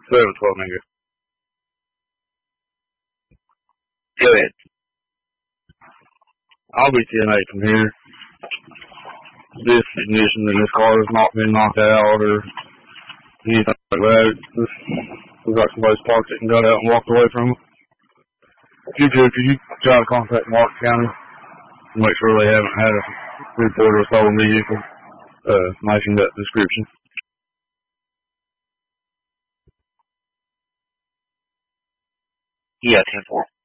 nigga. Go ahead. I'll be 10-8 from here. This ignition in this car has not been knocked out or anything like that. It's looks like somebody's parked it and got out and walked away from it. Could you try to contact Mark County and make sure they haven't had a report of a stolen vehicle matching that description? Yeah, 10-4.